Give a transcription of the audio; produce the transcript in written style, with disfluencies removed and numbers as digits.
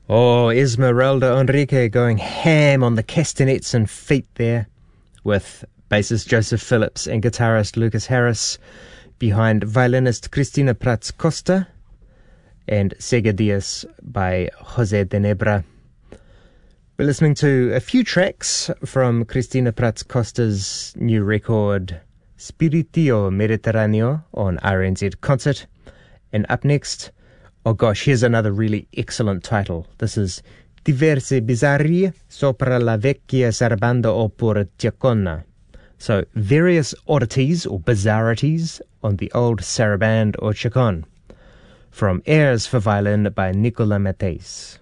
Oh, Esmeralda Enrique going ham on the castanets and feet there, with bassist Joseph Phillips and guitarist Lucas Harris behind violinist Cristina Prats Costa and Sega Diaz by Jose de Nebra. We're listening to a few tracks from Cristina Prats Costa's new record Spiritio Mediterraneo on RNZ Concert. And up next, oh gosh, here's another really excellent title. This is Diverse Bizzarrie sopra la vecchia sarabanda oppure ciaconna. So, various oddities or bizarrities on the old saraband or chaconne. From Airs for Violin by Nicola Mattès.